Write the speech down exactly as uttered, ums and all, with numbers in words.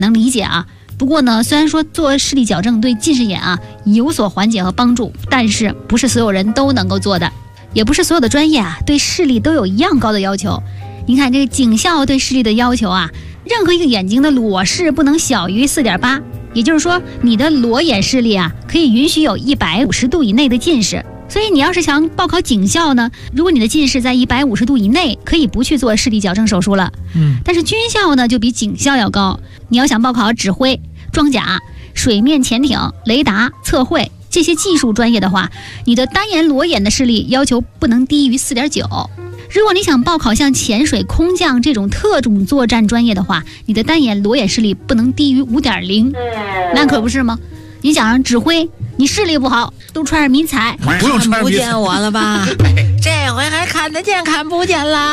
能理解啊。不过呢，虽然说做视力矫正对近视眼啊有所缓解和帮助，但是不是所有人都能够做的，也不是所有的专业啊对视力都有一样高的要求。您看这个警校对视力的要求啊，任何一个眼睛的裸视不能小于 四点八， 也就是说你的裸眼视力啊可以允许有一百五十度以内的近视。所以你要是想报考警校呢，如果你的近视在一百五十度以内，可以不去做视力矫正手术了。 嗯， 但是军校呢就比警校要高，你要想报考指挥、装甲、水面潜艇、雷达、测绘这些技术专业的话，你的单眼裸眼的视力要求不能低于 四点九。如果你想报考像潜水、空降这种特种作战专业的话，你的单眼裸眼视力不能低于 五点零， 那可不是吗？你想让指挥，你视力不好，都穿着迷彩， 不用穿看不见我了吧？这回还看得见看不见了。